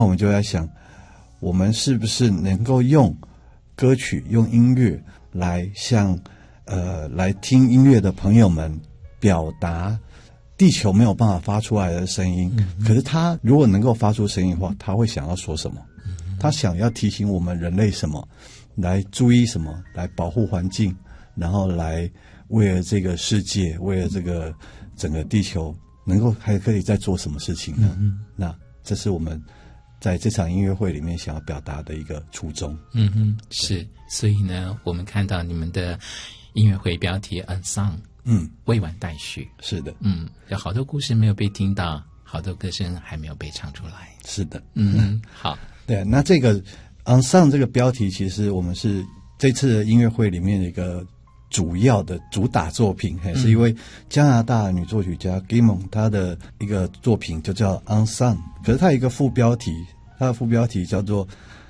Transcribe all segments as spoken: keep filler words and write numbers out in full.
我们就在想，我们是不是能够用歌曲、用音乐来向呃来听音乐的朋友们表达地球没有办法发出来的声音，嗯、可是他如果能够发出声音的话，他会想要说什么？嗯、他想要提醒我们人类什么？来注意什么？来保护环境，然后来为了这个世界，为了这个整个地球，能够还可以再做什么事情呢？嗯、那这是我们在这场音乐会里面想要表达的一个初衷。 嗯哼，是。所以呢，我们看到你们的音乐会标题 Unsung。嗯，未完待续。 是的， 嗯，有好多故事没有被听到，好多歌声还没有被唱出来。 是的， 嗯，好， 对。那这个 Unsung 这个标题，其实我们是这次的音乐会里面的一个主要的主打作品，嗯、是因为加拿大女作曲家 Gimon 她的一个作品就叫 Unsung， 可是它有一个副标题，它的副标题叫做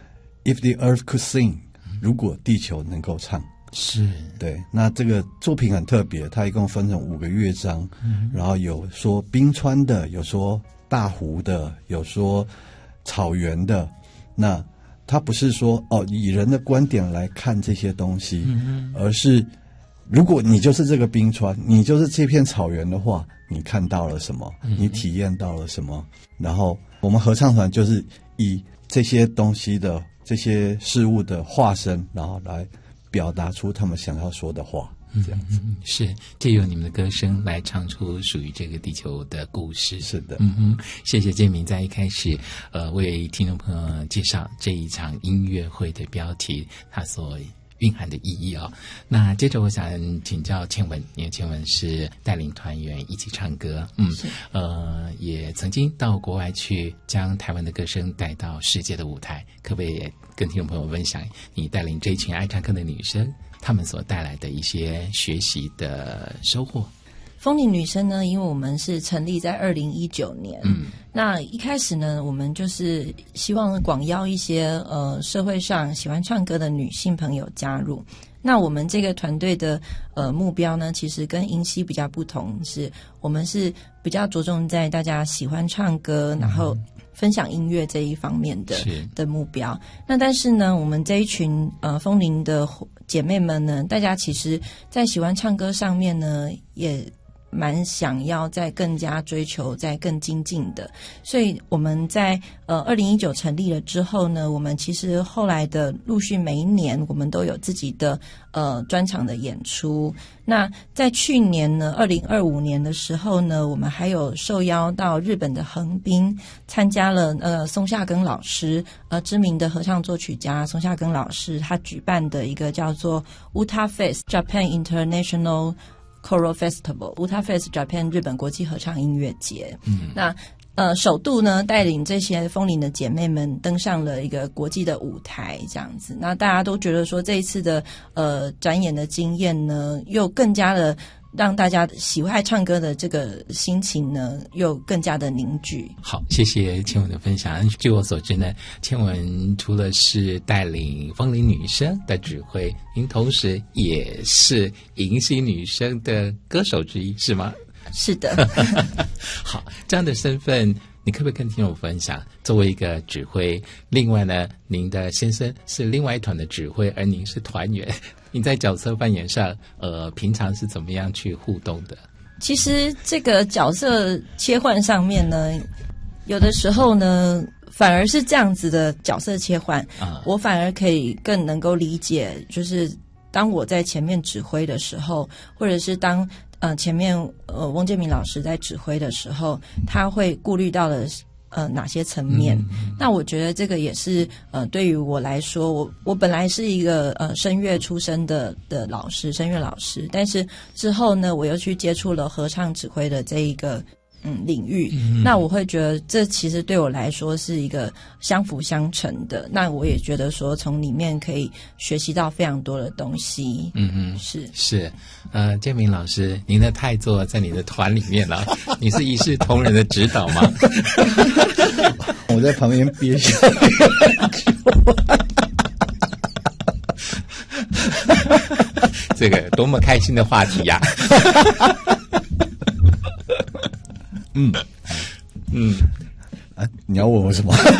If the Earth Could Sing， 如果地球能够唱。 是， 对。那这个作品很特别，它一共分成五个乐章，嗯、然后有说冰川的，有说大湖的，有说草原的。那它不是说哦以人的观点来看这些东西，嗯、而是如果你就是这个冰川，你就是这片草原的话，你看到了什么？嗯、你体验到了什么？然后我们合唱团就是以这些东西的这些事物的化身，然后来表达出他们想要说的话，这样子。 嗯、是借由你们的歌声来唱出属于这个地球的故事。 是的， 嗯哼，谢谢建明在一开始呃为听众朋友介绍这一场音乐会的标题，它所蕴含的意义哦。那接着我想请教倩文，因为倩文是带领团员一起唱歌，嗯，呃，也曾经到国外去将台湾的歌声带到世界的舞台，可不可以也跟听众朋友分享你带领这一群爱唱歌的女生，她们所带来的一些学习的收获？ 风铃女生呢，因为我们是成立在二零一九年，嗯，那一开始呢，我们就是希望广邀一些呃社会上喜欢唱歌的女性朋友加入。那我们这个团队的呃目标呢，其实跟银溪比较不同，是我们是比较着重在大家喜欢唱歌，然后分享音乐这一方面的的目标。那但是呢，我们这一群呃风铃的姐妹们呢，大家其实在喜欢唱歌上面呢，也蛮想要再更加追求再更精进的，所以我们在呃二零一九成立了之后呢，我们其实后来的陆续每一年我们都有自己的呃专场的演出。那在去年呢二零二五年的时候呢，我们还有受邀到日本的横滨参加了呃松下耕老师呃知名的合唱作曲家松下耕老师他举办的一个叫做 Uta Fest Japan International Choral Festival Uta Fest Japan 日本国际合唱音乐节。嗯，那呃首度呢带领这些风铃的姐妹们登上了一个国际的舞台，这样子。那大家都觉得说这一次的呃展演的经验呢，又更加的让大家喜爱唱歌的这个心情呢，又更加的凝聚。 好，谢谢倩文的分享。据我所知呢，倩文除了是带领风铃女生的指挥，您同时也是银溪女生的歌手之一，是吗？ 是的。 好，这样的身份你可不可以跟听众分享？作为一个指挥，另外呢，您的先生是另外一团的指挥，而您是团员，你在角色扮演上，呃，平常是怎么样去互动的？ 其实这个角色切换上面呢，有的时候呢，反而是这样子的角色切换，啊、我反而可以更能够理解，就是当我在前面指挥的时候，或者是当呃前面呃翁建民老师在指挥的时候，他会顾虑到的呃哪些层面。嗯、那我觉得这个也是呃对于我来说，我我本来是一个呃声乐出身的的老师，声乐老师，但是之后呢，我又去接触了合唱指挥的这一个嗯领域。嗯、那我会觉得这其实对我来说是一个相辅相成的。那我也觉得说从里面可以学习到非常多的东西。 嗯嗯， 是是。 呃，建民老师，您的太座在你的团里面了，你是一视同仁的指导吗？ 我在旁边憋笑。 这个多么开心的话题呀！嗯嗯， 啊，你要问我什么？